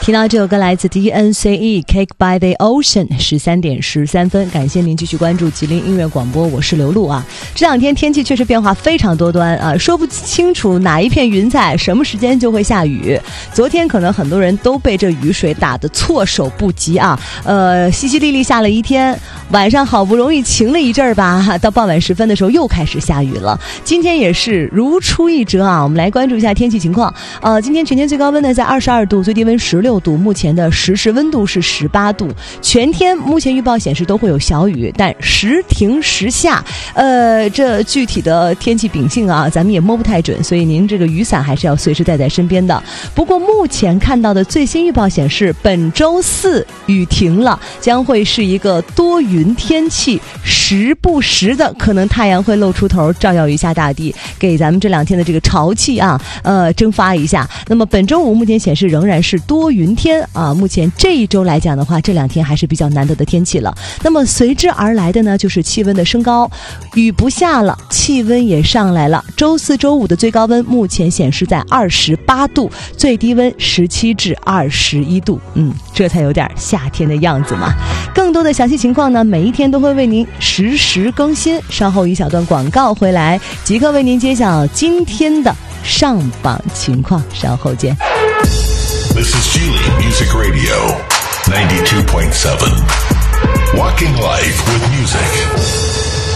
听到这首歌来自 DNCE Cake by the Ocean 13点13分，感谢您继续关注吉林音乐广播，我是刘露啊。这两天天气确实变化非常多端啊，说不清楚哪一片云彩什么时间就会下雨。昨天可能很多人都被这雨水打得措手不及啊，淅淅沥沥下了一天，晚上好不容易晴了一阵儿吧，到傍晚时分的时候又开始下雨了。今天也是如出一辙啊，我们来关注一下天气情况。今天全天最高温呢在22度，最低温16度，目前的实时温度是18度。全天目前预报显示都会有小雨，但时停时下。这具体的天气秉性啊，咱们也摸不太准，所以您这个雨伞还是要随时带在身边的。不过目前看到的最新预报显示，本周四雨停了，将会是一个多云天气，时不时的可能太阳会露出头，照耀一下大地，给咱们这两天的这个潮气啊，蒸发一下。那么本周五目前显示仍然是多云天啊，目前这一周来讲的话，这两天还是比较难得的天气了。那么随之而来的呢，就是气温的升高，雨不下了，气温也上来了。周四周五的最高温目前显示在28度，最低温17至21度，这才有点夏天的样子嘛。更多的详细情况呢，每一天都会为您实时更新。稍后一小段广告回来，即刻为您揭晓今天的上榜情况，稍后见。 This is Geely Music Radio 92.7 Walking Life with Music。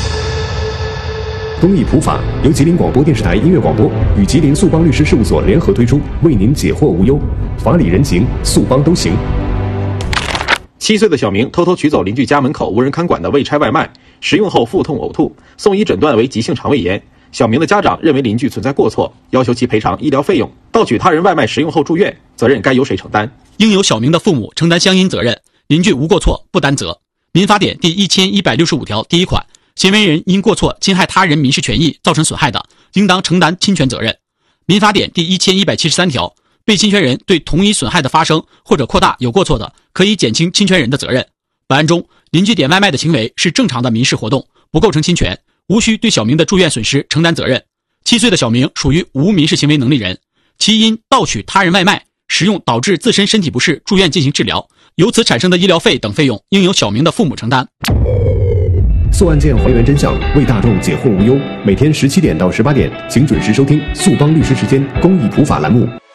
公益普法由吉林广播电视台音乐广播与吉林速邦律师事务所联合推出，为您解惑无忧，法理人情，速邦都行。 7岁的小明偷偷取走邻居家门口无人看管的未拆外卖，食用后腹痛呕吐，送医诊断为急性肠胃炎。小明的家长认为邻居存在过错，要求其赔偿医疗费用。盗取他人外卖食用后住院，责任该由谁承担？ 应由小明的父母承担相应责任，邻居无过错不担责。民法典第1165条第1款，行为人因过错侵害他人民事权益造成损害的，应当承担侵权责任。民法典第1173条，被侵权人对同一损害的发生或者扩大有过错的，可以减轻侵权人的责任。本案中，邻居点外卖的行为是正常的民事活动，不构成侵权，无需对小明的住院损失承担责任。7岁的小明属于无民事行为能力人，其因盗取他人外卖食用导致自身身体不适住院进行治疗，由此产生的医疗费等费用应由小明的父母承担。 速案件还原真相，为大众解惑无忧。每天17点到18点，请准时收听速邦律师时间公益普法栏目。